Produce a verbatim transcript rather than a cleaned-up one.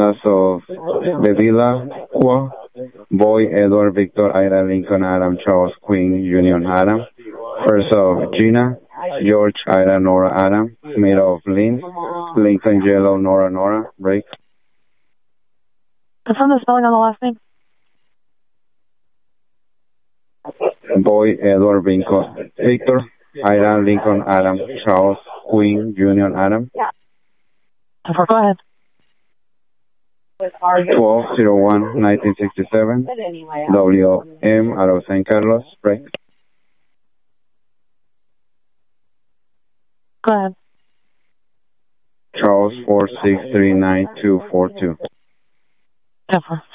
Las of Bevila, Qua, Boy, Edward, Victor, Ida, Lincoln, Adam, Charles, Queen, Union, Adam. First of Gina, George, Ida, Nora, Adam. Made of Lynn, Lincoln, Jello, Nora, Nora. Break. Confirm the spelling on the last name. Boy, Edward, Lincoln, Victor, Ida, Lincoln, Adam, Charles, Queen, Union, Adam. Yeah. Go ahead. twelve oh one nineteen sixty-seven. W M out of San Carlos. Break. Go ahead. Charles four six three nine two four two. Ever.